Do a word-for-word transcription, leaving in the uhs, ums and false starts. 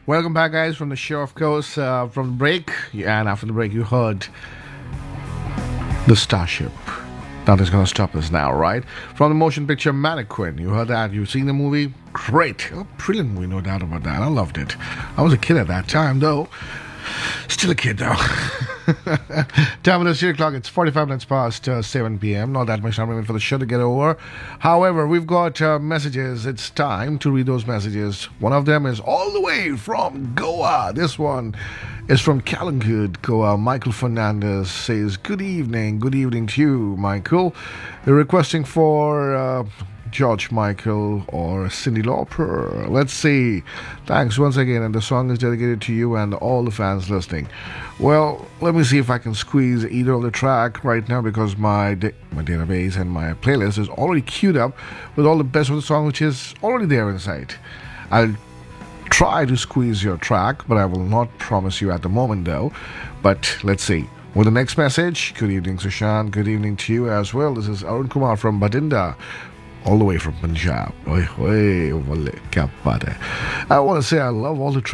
Welcome back, guys, from the show, of course, uh, from the break. Yeah, and after the break, you heard the Starship. Nothing's gonna stop us now, right? From the motion picture Mannequin. You heard that? You've seen the movie? Great. Oh, brilliant movie, no doubt about that. I loved it. I was a kid at that time, though. Still a kid, though. Time of the three o'clock. It's forty-five minutes past uh, seven p.m. Not that much time remaining for the show to get over. However, we've got uh, messages. It's time to read those messages. One of them is all the way from Goa. This one is from Calangute, Goa. Michael Fernandez says, good evening. Good evening to you, Michael. They're requesting for uh, George Michael or Cyndi Lauper. Let's see. Thanks once again, and the song is dedicated to you and all the fans listening. Well, let me see if I can squeeze either of the track right now, because my da- my database and my playlist is already queued up with all the best of the song, which is already there inside. I'll try to squeeze your track, but I will not promise you at the moment, though. But let's see. With the next message, good evening, Sushant. Good evening to you as well. This is Arun Kumar from Badinda, all the way from Punjab. Oi, oi, wale, kya baat hai. I want to say I love all the